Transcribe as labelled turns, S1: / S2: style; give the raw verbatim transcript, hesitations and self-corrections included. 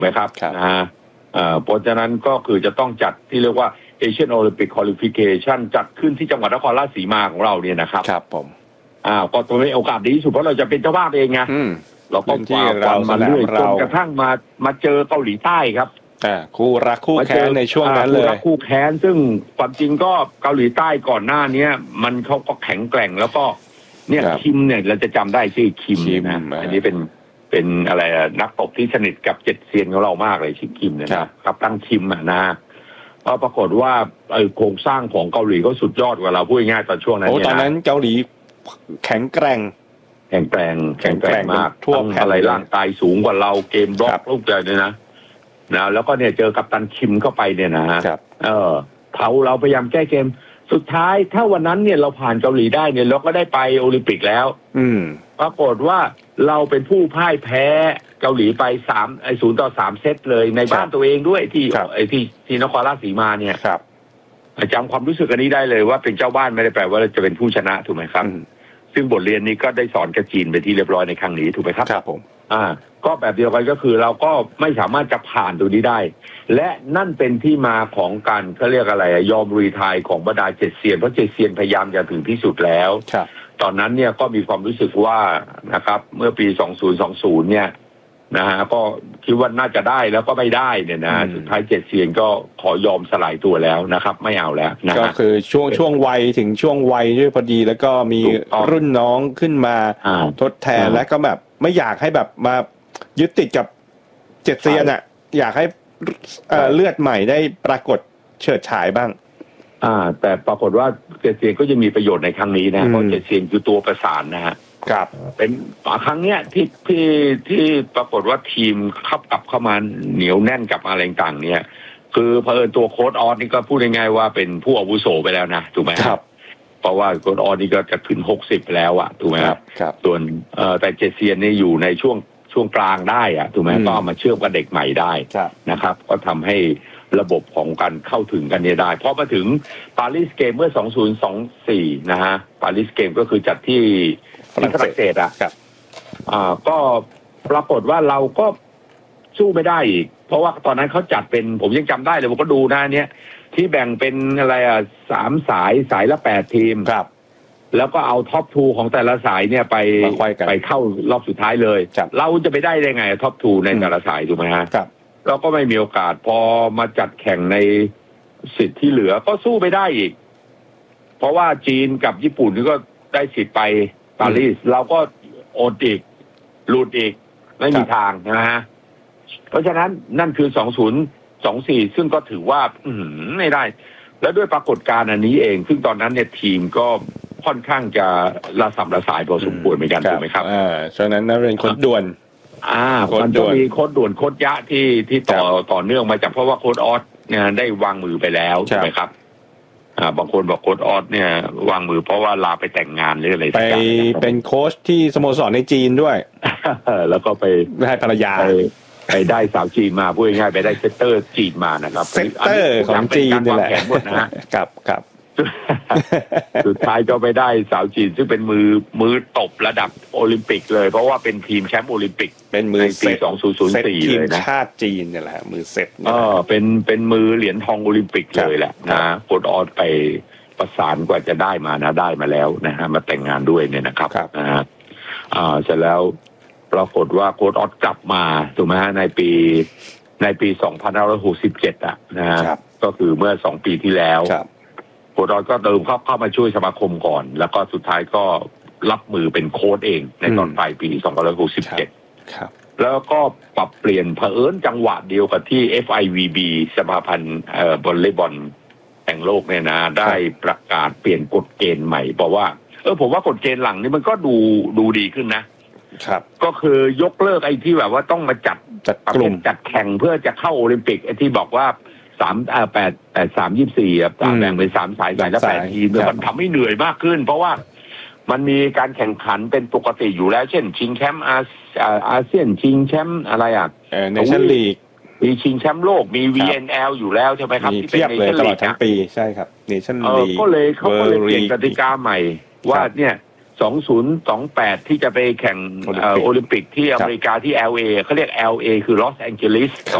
S1: ไหมครับนะฮะเพราะฉะนั้นก็คือจะต้องจัดที่เรียกว่า Asian Olympic Qualification จัดขึ้นที่จังหวัดนครราชสีมาของเราเนี่ยนะครับ
S2: ครับผม
S1: อ่าก็ตัวนี้โอกาสดีที่สุดเพราะเราจะเป็นเจ้าภาพเองไงเราก็ฝ่าฟันมาเรื่อยจนกระทั่งมามาเจอเกาหลีใต้ครับ
S2: อ่าคู่รักคู่แค้นในช่วงนั้นเลย
S1: คู่รักคู่แค้นซึ่งความจริงก็เกาหลีใต้ก่อนหน้านี้มันเขาก็แข็งแกร่งแล้วก็เนี่ยคิมเนี่ยเราจะจำได้ชื่อคิมนะอันนี้เป็นเป็นอะไรนักตบที่สนิทกับเจ็ดเซียนของเรามากเลยชื่อคิมเนี่ยนะกับตั้งคิมอ่ะนะก็ปรากฏว่าไอ้โครงสร้างของเกาหลีก็สุดยอดกว่าเราพูดง่ายๆตอนช่วงนั้นเนี่ย
S2: ตอนนั้นเกาหลีแข็งแกร่ง
S1: แข็งแกร่งแข็งแกร่งมากทั่วอะไรร่างกายสูงกว่าเราเกมบล็อกลูกเดียวเนี่ยนะนะแล้วก็เนี่ยเจอกับตันคิมเข้าไปเนี่ยนะฮะเออเขาเราพยายามแก้เกมสุดท้ายถ้าวันนั้นเนี่ยเราผ่านเกาหลีได้เนี่ยเราก็ได้ไปโอลิมปิกแล้ว
S2: อืม
S1: ปรากฏว่าเราเป็นผู้พ่ายแพ้เกาหลีไปสามไอ้ศูนย์ต่อสามเซตเลยในบ้านตัวเองด้วยที่ไอ้ที่ที่นครราชสีมาเนี่ย
S2: ครับ
S1: จำความรู้สึกอันนี้ได้เลยว่าเป็นเจ้าบ้านไม่ได้แปลว่าเราจะเป็นผู้ชนะถูกไหมครับซึ่งบทเรียนนี้ก็ได้สอนกับจีนไปที่เรียบร้อยในครั้งนี้ถูกไหมครับ
S2: ครับผม
S1: อ่าก็แบบเดียวกันก็คือเราก็ไม่สามารถจะผ่านตัวนี้ได้และนั่นเป็นที่มาของการเขาเรียกอะไรยอมรีไทร์ของบรรดาเจ็ดเซียนเพราะเจ็ดเซียนพยายามจะถึงที่สุดแล้วตอนนั้นเนี่ยก็มีความรู้สึกว่านะครับเมื่อปีสองพันยี่สิบเนี่ยนะฮะก็คิดว่าน่าจะได้แล้วก็ไม่ได้เนี่ยนะสุดท้ายเจ็ดเซียนก็ขอยอมสลายตัวแล้วนะครับไม่เอาแล้วนะ
S2: ก็คือช่วงช่วงวัยถึงช่วงวัยด้วยพอดีแล้วก็มีรุ่นน้องขึ้นมาทดแทนและก็แบบไม่อยากให้แบบมายึดติดกับเจ็ดเซียนอ่ะอยากให้เลือดใหม่ได้ปรากฏเฉิดฉายบ้าง
S1: อ่าแต่ปรากฏว่าเจ็ดเซียนก็จะมีประโยชน์ในครั้งนี้นะเพราะเจ็ดเซียนคือตัวประสานนะฮะ
S2: ครับ
S1: เป็นครั้งเนี้ยที่ที่ที่ปรากฏว่าทีมขับกลับเข้ามาเหนียวแน่นกับอะไรต่างเนี่ยคือเผอิญตัวโค้ชออสนี่ก็พูดง่ายๆว่าเป็นผู้อาวุโสไปแล้วนะถูกไหมครับเพราะว่าโค้ชออสนี่ก็จะขึ้นหกสิบแล้วอะถูกไหมครับส่วนเอ่อแต่เจ็ดเซียนนี่อยู่ในช่วงช่วงกลางได้อะถูกไหมก็มาเชื่อมกับเด็กใหม่ได้นะครับก็ทำให้ระบบของการเข้าถึงกันเนี่ยได้พอมาถึงปารีสเกมเมื่อสองพันยี่สิบสี่นะฮะปารีสเกมก็คือจัดที่ฝรั่งเศสอ่ะอ่าก็ปรากฏว่าเราก็สู้ไม่ได้อีกเพราะว่าตอนนั้นเขาจัดเป็นผมยังจำได้เลยผมก็ดูหน้าเนี้ยที่แบ่งเป็นอะไรอ่ะสามสายสายละแปดทีม
S2: ครับ
S1: แล้วก็เอาท็อปทูของแต่ละสายเนี่ยไปไปเข้ารอบสุดท้ายเลยเราจะไปได้ได้ไงท็อปทูในแต่ละสายถูกไหมฮะเราก็ไม่มีโอกาสพอมาจัดแข่งในสิทธิ์ที่เหลือก็สู้ไม่ได้อีกเพราะว่าจีนกับญี่ปุ่นก็ได้สิทธิ์ไปปารีสเราก็โอดอีกหลุดอีกไม่มีทางนะฮะเพราะฉะนั้นนั่นคือสองพันยี่สิบสี่ซึ่งก็ถือว่าอืมไม่ได้แล้วด้วยปรากฏการณ์อันนี้เองซึ่งตอนนั้นเนี่ยทีมก็ค่อนข้างจะระสำระสายพอสมควรเหมือนกันถูกไหมครับ
S2: อ่าฉะนั้นนักเรียนโค้ชด่วน
S1: อ่ามันก็มีโค้ชด่วนโค้ชยะที่ที่ต่อต่อเนื่องมาจากเพราะว่าโค้ชออสเนี่ยได้วางมือไปแล้วใช่ไหมครับอ่าบางคนบอกโค้ชออสเนี่ยวางมือเพราะว่าลาไปแต่งงานหรืออะไร
S2: ไปเป็นโค้ชที่สโมสรในจีนด้วย
S1: แล้วก็ไป
S2: ได้ภรรยา
S1: ไปได้สาวจีนมาพูดง่ายๆไปได้เซตเตอร์จีนมานะครับ
S2: เซตเตอร์ของจีนนี่แหละครับครับ
S1: สุดท้ายก็ไปได้สาวจีนซึ่งเป็นมือมือตบระดับโอลิมปิกเลยเพราะว่าเป็นทีมแชมป์โอลิมปิก
S2: เป็นมือ
S1: ปีสองพันสี่เลยนะ
S2: ชาติจีนนี่แหละมือเซต
S1: เออเป็นเป็นมือเหรียญทองโอลิมปิกเลยแหละนะโค้ชออสไปประสานกว่าจะได้มานะได้มาแล้วนะฮะมาแต่งงานด้วยเนี่ยนะครับนะฮะอ่าเสร็จแล้วปรากฏว่าโค้ชออสกลับมาถูกไหมฮะในปีในปีสองพันห้าร้อยหกสิบเจ็ดอ่ะนะฮะก็คือเมื่อสองปีที่แล้วโค้ชออสก็เดิมเข้าเข้ามาช่วยสมาคมก่อนแล้วก็สุดท้ายก็รับมือเป็นโค้ชเองในตอนปลายปีสองพันห้าร้อยหกสิบเจ็ดแล้วก็ปรับเปลี่ยนเผอิญจังหวะเดียวกับที่ เอฟ ไอ วี บี สมาพันธ์เอ่อบอลเลย์บอลแห่งโลกเนี่ยนะได้ประกาศเปลี่ยนกฎเกณฑ์ใหม่บอกว่าเออผมว่ากฎเกณฑ์หลังนี่มันก็ดูดูดีขึ้นนะครับก็คือยกเลิกไอ้ที่แบบว่าต้องมาจัด
S2: จัดกลุ่ม
S1: จัดแข่งเพื่อจะเข้าโอลิมปิกไอ้ที่บอกว่าสามอ่าแปดแปดสามยี่สิบสี่อ่ะแบ่งเป็นสามสายสายละแปดทีมมันทำให้เหนื่อยมากขึ้นเพราะว่ามันมีการแข่งขันเป็นปกติอยู่แล้วเช่นชิงแชมป์อาอาเซียนชิงแชมป์อะไรอ่ะ
S2: เออเนชั่นลีก
S1: มีชิงแชมป์โลกมี วี เอ็น แอล อยู่แล้วใช่ไหมครับ
S2: ที่เป็นเนชั่นลีกตลอดทั้งปีใช่ครับเนชั่นลีก
S1: ก็เลยเขาก็เลยเปลี่ยนกติกาใหม่ว่าเนี่ยสองพันยี่สิบแปดที่จะไปแข่งโอลิมปิกที่อเมริกาที่ แอล เอ เขาเรียก แอล เอ คือลอสแองเจลิส